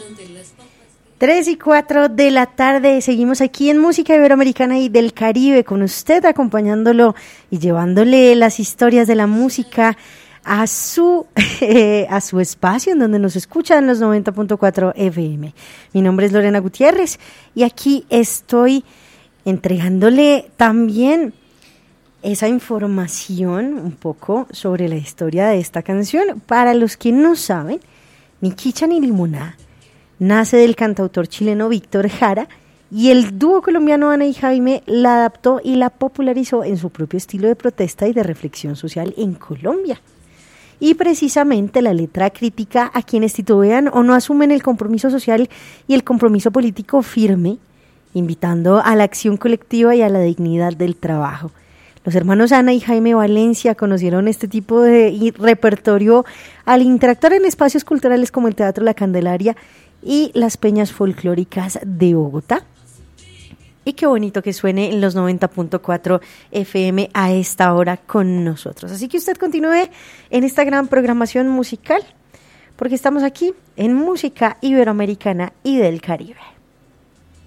3:04 de la tarde, seguimos aquí en Música Iberoamericana y del Caribe con usted, acompañándolo y llevándole las historias de la música a su espacio en donde nos escuchan los 90.4 FM. Mi nombre es Lorena Gutiérrez y aquí estoy entregándole también esa información un poco sobre la historia de esta canción. Para los que no saben, Ni Chicha ni Limonada nace del cantautor chileno Víctor Jara y el dúo colombiano Ana y Jaime la adaptó y la popularizó en su propio estilo de protesta y de reflexión social en Colombia. Y precisamente la letra critica a quienes titubean o no asumen el compromiso social y el compromiso político firme, invitando a la acción colectiva y a la dignidad del trabajo. Los hermanos Ana y Jaime Valencia conocieron este tipo de repertorio al interactuar en espacios culturales como el Teatro La Candelaria y las peñas folclóricas de Bogotá. Y qué bonito que suene en los 90.4 FM a esta hora con nosotros. Así que usted continúe en esta gran programación musical, porque estamos aquí en Música Iberoamericana y del Caribe.